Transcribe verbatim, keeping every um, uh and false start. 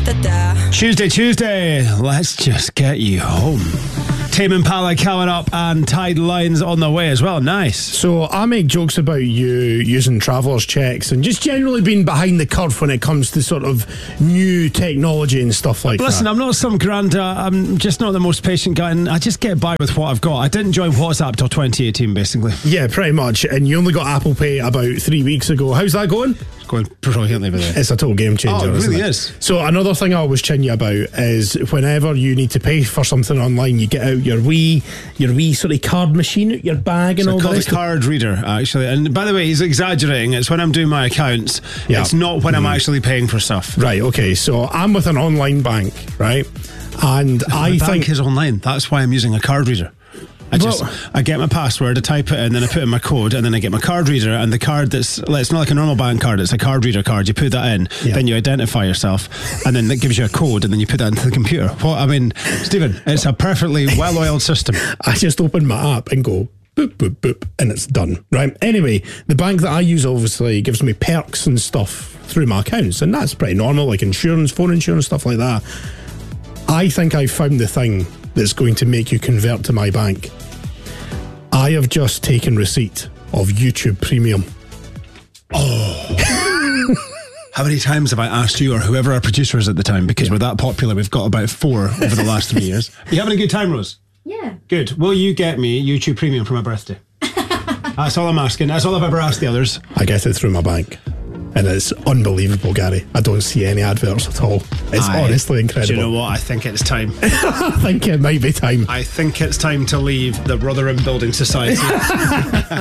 Tuesday, Tuesday, let's just get you home. Tame Impala coming up and Tide Lines on the way as well. Nice. So I make jokes about you using traveller's checks and just generally being behind the curve when it comes to sort of new technology and stuff like Listen, that. I'm not some grand, uh, I'm just not the most patient guy, and I just get by with what I've got. I didn't join WhatsApp till twenty eighteen, basically. Yeah, pretty much. And you only got Apple Pay about three weeks ago. How's that going? It's going brilliantly with it. It's a total game changer. Oh, it isn't really it? is. So another thing I always chin you about is whenever you need to pay for something online, you get out your wee, your wee sort of card machine out your bag and So all called that. a card reader, actually. And by the way, he's exaggerating. It's when I'm doing my accounts. Yeah. It's not when mm. I'm actually paying for stuff. Right. Okay. So I'm with an online bank, right? And My I bank think is online. That's why I'm using a card reader. I just Well- I get my password, I type it in, then I put in my code, and then I get my card reader, and the card that's like, it's not like a normal bank card, it's a card reader card. You put that in, Yeah. then you identify yourself, and then that gives you a code, and then you put that into the computer. What I mean, Stephen, it's a perfectly well-oiled system. I just open my app and go boop, boop, boop, and it's done, right? Anyway, the bank that I use obviously gives me perks and stuff through my accounts, and that's pretty normal, like insurance, phone insurance, stuff like that. I think I found the thing that's going to make you convert to my bank. I have just taken receipt of YouTube Premium. How many times have I asked you or whoever our producer is at the time, because we're that popular, we've got about four over the last three years. Are you having a good time, Rose? Yeah. Good. Will you get me YouTube Premium for my birthday? That's all I'm asking. That's all I've ever asked the others. I get it through my bank. And it's unbelievable, Gary. I don't see any adverts at all. It's I- honestly incredible. Do you know what? I think it's time. I think it might be time. I think it's time to leave the Rotherham Building Society.